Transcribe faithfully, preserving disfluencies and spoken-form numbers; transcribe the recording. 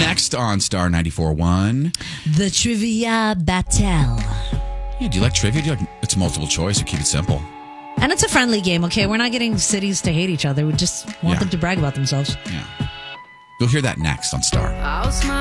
next on Star ninety-four point one. The Trivia Battle. Yeah, do you like trivia? Do you like, it's multiple choice, so keep it simple. And it's a friendly game, okay? We're not getting cities to hate each other. We just want Yeah. them to brag about themselves. Yeah. You'll hear that next on Star. I'll smile.